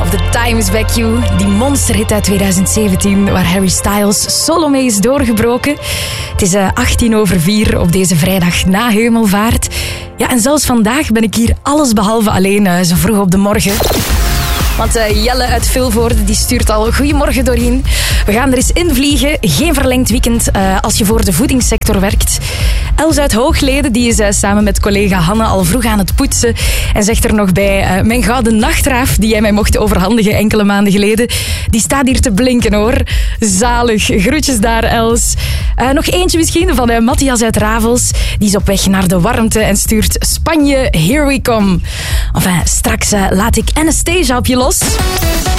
of the Time is Back You. Die monsterhit uit 2017 waar Harry Styles solo mee is doorgebroken. Het is 4:18 op deze vrijdag na Hemelvaart. Ja, en zelfs vandaag ben ik hier allesbehalve alleen zo vroeg op de morgen. Want Jelle uit Vilvoorde die stuurt al goedemorgen Dorien. We gaan er eens invliegen. Geen verlengd weekend als je voor de voedingssector werkt. Els uit Hoogleden die is samen met collega Hanne al vroeg aan het poetsen. En zegt er nog bij, mijn gouden nachtraaf die jij mij mocht overhandigen enkele maanden geleden. Die staat hier te blinken hoor. Zalig. Groetjes daar Els. Nog eentje misschien van Matthias uit Ravels. Die is op weg naar de warmte en stuurt Spanje, here we come. Enfin, straks laat ik Anastasia op je los.